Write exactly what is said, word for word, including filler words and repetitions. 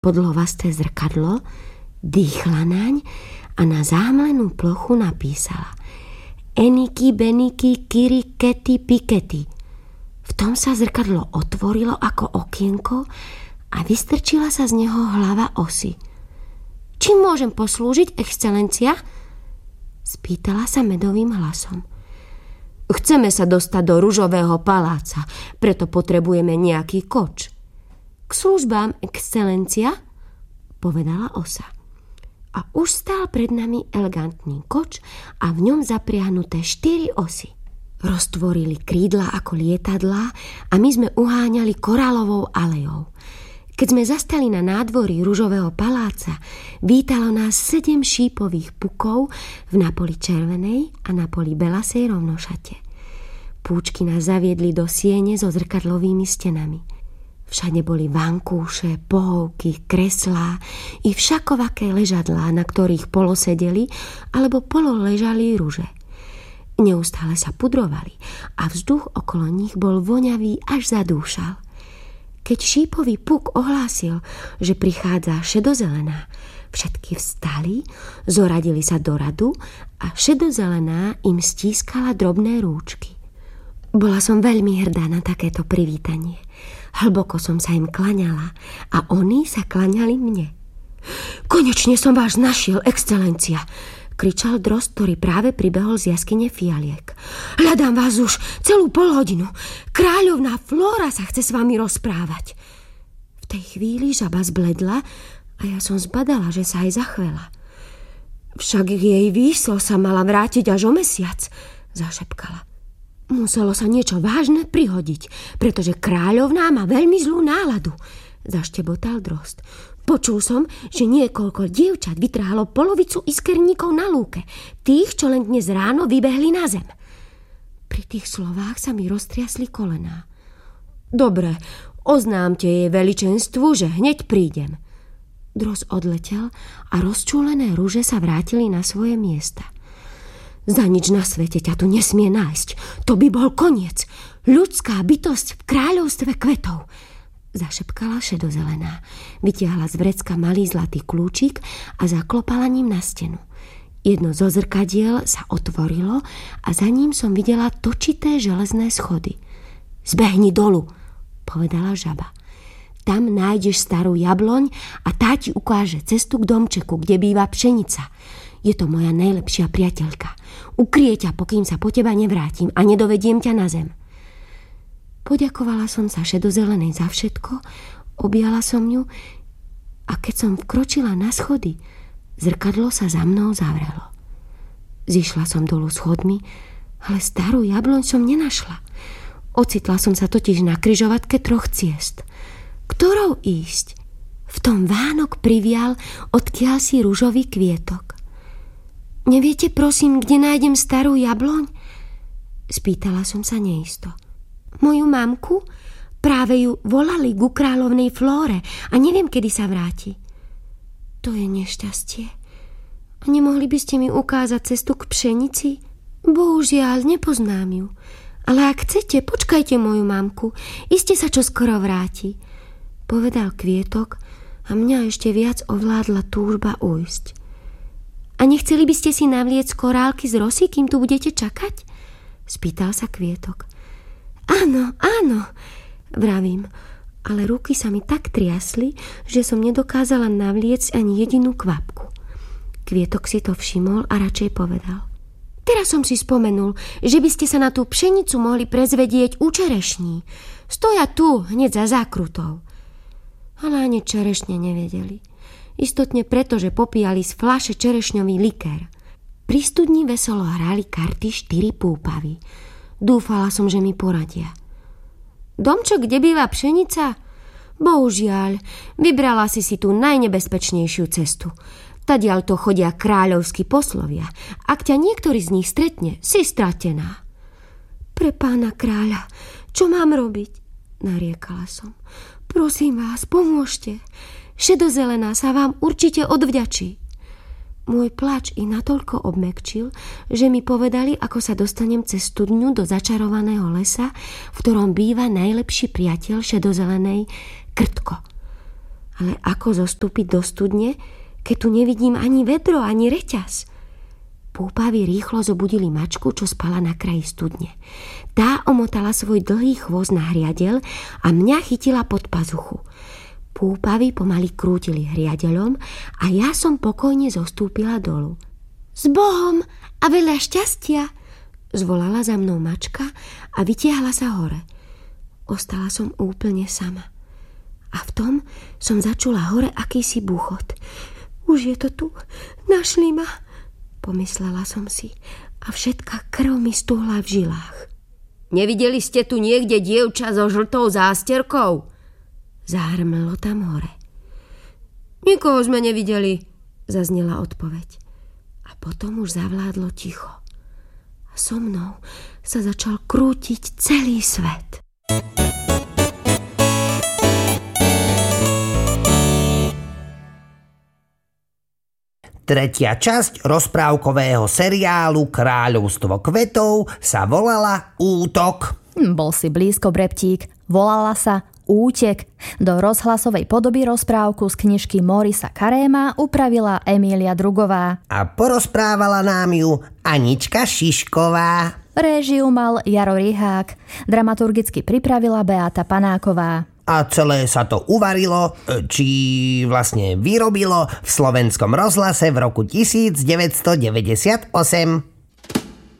podlovasté zrkadlo, dýchla naň a na zámlenú plochu napísala Eniky, beniky, kiri, kety, pikety. V tom sa zrkadlo otvorilo ako okienko a vystrčila sa z neho hlava osy. Čím môžem poslúžiť, excelencia? Spýtala sa medovým hlasom. Chceme sa dostať do ružového paláca, preto potrebujeme nejaký koč. K službám, excelencia, povedala osa. A už stál pred nami elegantný koč a v ňom zapriahnuté štyri osy. Roztvorili krídla ako lietadlá a my sme uháňali korálovou alejou. Keď sme zastali na nádvorí ružového paláca, vítalo nás sedem šípových pukov v napoli červenej a napoli belasej rovnošate. Púčky nás zaviedli do siene so zrkadlovými stenami. Všade boli vankúše, pohovky, kreslá i všakovaké ležadlá, na ktorých polosedeli alebo pololežali ruže. Neustále sa pudrovali a vzduch okolo nich bol voňavý, až zadúšal. Keď šípový puk ohlásil, že prichádza šedozelená, všetky vstali, zoradili sa do radu a šedozelená im stískala drobné rúčky. Bola som veľmi hrdá na takéto privítanie. Hlboko som sa im klaňala a oni sa klaňali mne. Konečne som vás našiel, excelencia, kričal Drozd, ktorý práve pribehol z jaskyne fialiek. Hľadám vás už celú polhodinu. Kráľovná Flóra sa chce s vami rozprávať. V tej chvíli žaba zbledla a ja som zbadala, že sa aj zachvela. Však jej výslo sa mala vrátiť až o mesiac, zašepkala. Muselo sa niečo vážne prihodiť, pretože kráľovná má veľmi zlú náladu, zaštebotal Drozd. Počul som, že niekoľko dievčat vytrhalo polovicu iskerníkov na lúke, tých, čo len dnes ráno vybehli na zem. Pri tých slovách sa mi roztriasli kolená. Dobre, oznámte jej veličenstvu, že hneď prídem. Drozd odletel a rozčúlené ruže sa vrátili na svoje miesta. Za nič na svete ťa tu nesmie nájsť. To by bol koniec. Ľudská bytosť v kráľovstve kvetov, zašepkala šedozelená. Vytiahla z vrecka malý zlatý kľúčik a zaklopala ním na stenu. Jedno zo zrkadiel sa otvorilo a za ním som videla točité železné schody. Zbehni dolu, povedala žaba. Tam nájdeš starú jabloň a tá ti ukáže cestu k domčeku, kde býva pšenica. Je to moja najlepšia priateľka. Ukrie ťa, pokým sa po teba nevrátim a nedovediem ťa na zem. Poďakovala som sa šedozelenej za všetko, objala som ju a keď som vkročila na schody, zrkadlo sa za mnou zavrelo. Zišla som dolu schodmi, ale starú jabloň som nenašla. Ocitla som sa totiž na križovatke troch ciest. Ktorou ísť? V tom Vánok privial, odkiaľ si ružový kvietok. Neviete, prosím, kde nájdem starú jabloň? Spýtala som sa neisto. Moju mamku? Práve ju volali ku kráľovnej Flóre a neviem, kedy sa vráti. To je nešťastie. A nemohli by ste mi ukázať cestu k pšenici? Bohužiaľ, nepoznám ju. Ale ak chcete, počkajte moju mamku. Iste sa čoskoro vráti, povedal kvietok a mňa ešte viac ovládla túžba ujsť. A nechceli by ste si navliecť korálky z rosy, kým tu budete čakať? Spýtal sa kvietok. Áno, áno, vravím, ale ruky sa mi tak triasli, že som nedokázala navliecť ani jedinú kvapku. Kvietok si to všimol a radšej povedal. Teraz som si spomenul, že by ste sa na tú pšenicu mohli prezvedieť u čerešní. Stoja tu, hneď za zákrutou. Ale ani čerešne nevedeli. Istotne preto, že popíjali z fľaše čerešňový likér. Pri studni veselo hrali karty štyri púpavy. Dúfala som, že mi poradia. Domček, kde býva pšenica? Bohužiaľ, vybrala si si tú najnebezpečnejšiu cestu. Tadiaľ to chodia kráľovskí poslovia. Ak ťa niektorý z nich stretne, si stratená. Pre pána kráľa, čo mám robiť? Nariekala som. Prosím vás, pomôžte. Šedozelená sa vám určite odvďačí. Môj plač i natoľko obmekčil, že mi povedali, ako sa dostanem cez studňu do začarovaného lesa, v ktorom býva najlepší priateľ šedozelenej, Krtko. A Ale ako zostúpiť do studne, keď tu nevidím ani vedro, ani reťaz? Púpavy rýchlo zobudili mačku, čo spala na kraji studne. Tá omotala svoj dlhý chvost na hriadeľ a mňa chytila pod pazuchu. Púpavy pomaly krútili hriadeľom a ja som pokojne zostúpila dolu. S Bohom a veľa šťastia, zvolala za mnou mačka a vytiahla sa hore. Ostala som úplne sama. A v tom som začula hore akýsi buchot. Už je to tu, našli ma, pomyslela som si a všetká krv mi stúhla v žilách. Nevideli ste tu niekde dievča so žltou zásterkou? Zahrmelo tam hore. Nikoho sme nevideli, zaznela odpoveď. A potom už zavládlo ticho. A so mnou sa začal krútiť celý svet. Tretia časť rozprávkového seriálu Kráľovstvo kvetov sa volala Útok. Bol si blízko, Breptík. Volala sa Útek. Do rozhlasovej podoby rozprávku z knižky Morisa Karéma upravila Emília Drugová. A porozprávala nám ju Anička Šišková. Réžiu mal Jaro Rihák. Dramaturgicky pripravila Beáta Panáková. A celé sa to uvarilo, či vlastne vyrobilo v Slovenskom rozhlase v roku devätnásťstodeväťdesiatosem.